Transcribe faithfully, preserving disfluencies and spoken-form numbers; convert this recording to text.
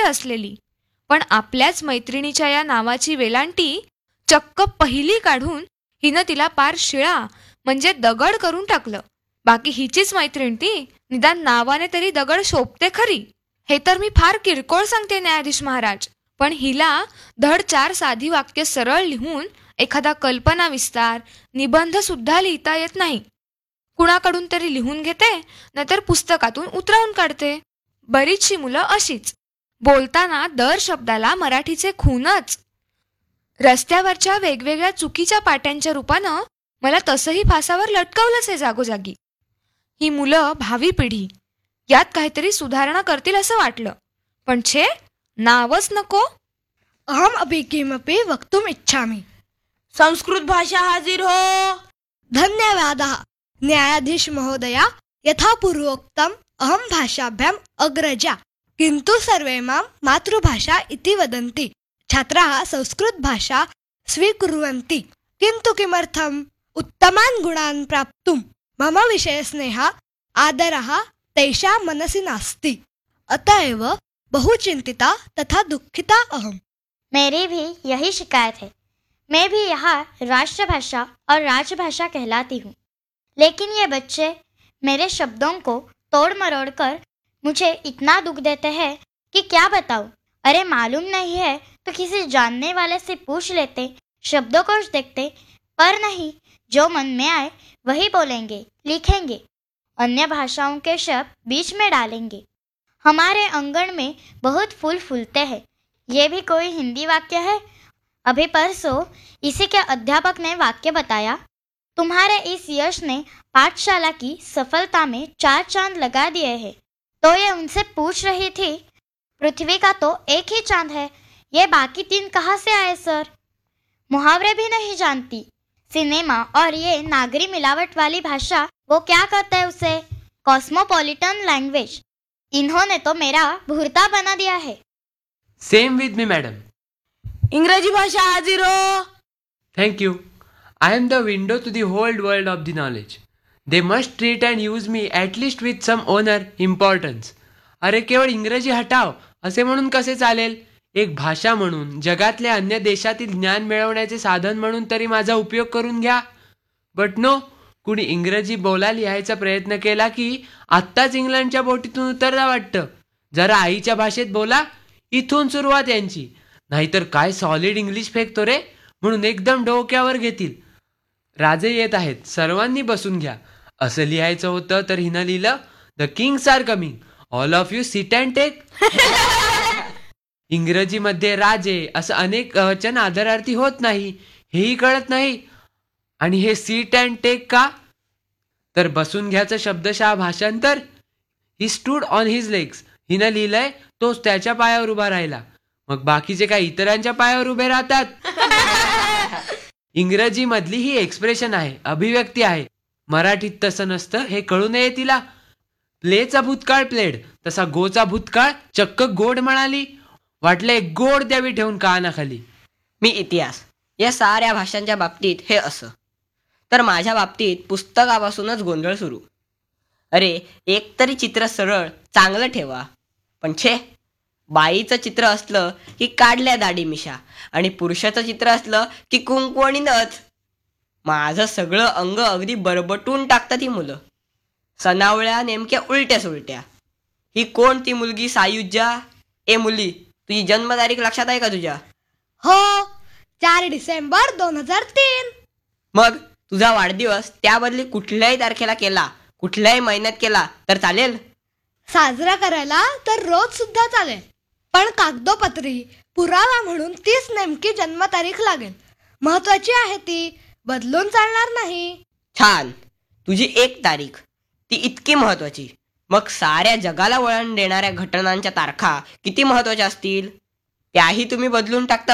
असलेली, पण आपल्याच मैत्रिणीच्या या नावाची वेलांटी चक्क पहिली काढून हिनं तिला पार शिळा म्हणजे दगड करून टाकलं. बाकी हिचीच मैत्रीण ती, निदान नावाने तरी दगड शोभते खरी. हे तर मी फार किरकोळ सांगते न्यायाधीश महाराज, पण हिला धड चार साधी वाक्य सरळ लिहून एखादा कल्पना विस्तार निबंध सुद्धा लिहिता येत नाही. कुणाकडून तरी लिहून घेते, नाहीतर पुस्तकातून उतरवून काढते. बरीचशी मुलं अशीच, बोलताना दर शब्दाला मराठीचे खूनच. रस्त्यावरच्या वेगवेगळ्या चुकीच्या पाट्यांच्या रूपानं मला तसंही फासावर लटकवलंच आहे जागोजागी. ही मुलं भावी पिढी, यात काहीतरी सुधारणा करतील असं वाटलं, पण छे नावच नको. अहम अपि किमपि वक्तुम इच्छामि. संस्कृत भाषा हाजिर हो. धन्यवादः न्यायाधीश महोदया. यथा पूर्वोक्तम अहम भाषाभ्याम अग्रजा, किंतु सर्वे मां मातृभाषा इति वदन्ति. छात्राः संस्कृत भाषा स्वीकुर्वन्ति, किंतु किमर्थम्? उत्तमान् गुणान् प्राप्तुं. मम विषयस्नेहा आदरः तेषां मनसि नास्ति, अतएव बहु चिंतिता तथा दुखिता अहम. मेरी भी यही शिकायत है. मैं भी यहाँ राष्ट्रभाषा और राजभाषा कहलाती हूँ, लेकिन ये बच्चे मेरे शब्दों को तोड़ मरोड़ कर मुझे इतना दुख देते हैं कि क्या बताऊँ. अरे मालूम नहीं है तो किसी जानने वाले से पूछ लेते, शब्दकोश देखते, पर नहीं, जो मन में आए वही बोलेंगे, लिखेंगे, अन्य भाषाओं के शब्द बीच में डालेंगे. हमारे आंगन में बहुत फूल फूलते हैं, ये भी कोई हिंदी वाक्य है? अभी परसों इसी के अध्यापक ने वाक्य बताया, तुम्हारे इस यश ने पाठशाला की सफलता में चार चांद लगा दिए हैं. तो ये उनसे पूछ रही थी, पृथ्वी का तो एक ही चांद है, ये बाकी तीन कहाँ से आए सर? मुहावरे भी नहीं जानती. सिनेमा और ये नागरी मिलावट वाली भाषा, वो क्या कहते हैं उसे, कॉस्मोपॉलिटन लैंग्वेज. इन्होंने तो मेरा भूरता बना दिया है. Same with me madam. इंग्रजी भाषा हाजिर हो. Thank you. I am the window to the whole world of the knowledge. They must treat and use me at least with some honor, importance. अरे केवळ इंग्रजी हटाव असे म्हणून कसे चालेल? एक भाषा म्हणून, जगातल्या अन्य देशातील ज्ञान मिळवण्याचे साधन म्हणून तरी माझा उपयोग करून घ्या. बट नो, कुणी इंग्रजी बोला लिहायचा प्रयत्न केला की आत्ताच इंग्लंडच्या बोटीतून उतरला वाटतं. जरा आईच्या भाषेत बोला, इथून सुरुवात यांची. नाहीतर काय सॉलिड इंग्लिश फेकतो रे म्हणून एकदम डोक्यावर घेतील. राजे येत आहेत, सर्वांनी बसून घ्या असं लिहायचं होतं तर हिनं लिहिलं, the Kings R coming, all of you sit and take. इंग्रजीमध्ये राजे असं अनेक वचन आदरार्थी होत नाही, हेही कळत नाही. आणि हे सीट अँड टेक का? तर बसून घ्याचं शब्दशः भाषांतर, he stood on his legs. हिनं लिहिलंय, तोच त्याच्या पायावर उभा राहिला. मग बाकीचे काय इतरांच्या पायावर उभे राहतात? इंग्रजी मधली ही एक्सप्रेशन आहे, अभिव्यक्ती आहे. मराठीत तसं नसतं, हे कळू नये तिला. प्लेचा भूतकाळ प्लेड, तसा गोचा भूतकाळ चक्क गोड म्हणाली. वाटलंय गोड द्यावी ठेवून कानाखाली. मी इतिहास या साऱ्या भाषांच्या बाबतीत हे असं, तर माझ्या बाबतीत पुस्तकापासूनच गोंधळ सुरू. अरे एक तरी चित्र सरळ चांगलं ठेवा. पण छे, बाईचं चित्र असलं की काढल्या दाढी मिशा, आणि पुरुषाचं चित्र असलं की कुंकू आणि नथ. माझं सगळं अंग अगदी बरबटून टाकतात ही मुलं. सनावळ्या नेमक्या उलट्या सुलट्या. ही कोण ती मुलगी सायुज्या? ए मुली, तुझी जन्मतारीख लक्षात आहे का तुझ्या? हो, चार डिसेंबर दोन हजार तीन. मग तुझा वाढदिवस त्याबदली कुठल्याही तारखेला केला, कुठल्याही महिन्यात केला तर चालेल? साजरा करायला तर रोज सुद्धा चालेल, पण कागदोपत्री पुरावा म्हणून तीच नेमकी जन्मतारीख लागेल. महत्वाची आहे ती, बदलून चालणार नाही. छान, तुझी एक तारीख ती इतकी महत्वाची. मग साऱ्या जगाला वळण देणाऱ्या घटनांच्या तारखा किती महत्वाच्या असतील, त्याही तुम्ही बदलून टाकता